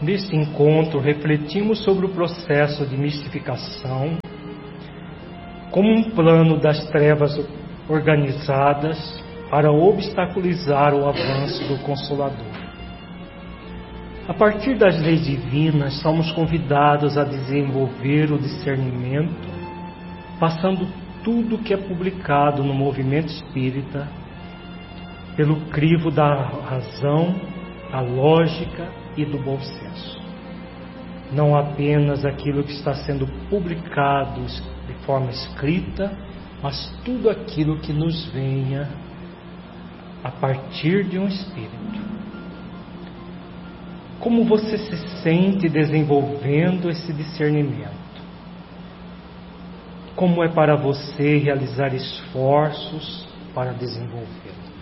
Neste encontro, refletimos sobre o processo de mistificação como um plano das trevas organizadas para obstaculizar o avanço do Consolador. A partir das leis divinas, somos convidados a desenvolver o discernimento, passando tudo que é publicado no movimento espírita pelo crivo da razão, da lógica e do bom senso. Não apenas aquilo que está sendo publicado de forma escrita, mas tudo aquilo que nos venha a partir de um espírito. Como você se sente desenvolvendo esse discernimento? Como é para você realizar esforços para desenvolvê-lo?